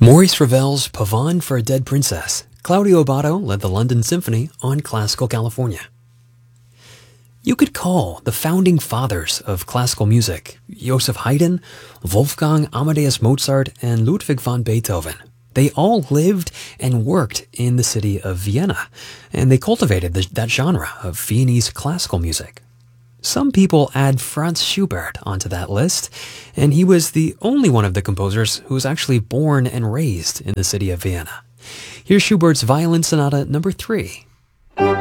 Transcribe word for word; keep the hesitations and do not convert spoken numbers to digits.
Maurice Ravel's Pavane for a Dead Princess. Claudio Abbado led the London Symphony on Classical California. You could call the founding fathers of classical music Joseph Haydn, Wolfgang Amadeus Mozart, and Ludwig van Beethoven. They all lived and worked in the city of Vienna, and they cultivated the, that genre of Viennese classical music. Some people add Franz Schubert onto that list, and he was the only one of the composers who was actually born and raised in the city of Vienna. Here's Schubert's Violin Sonata number three.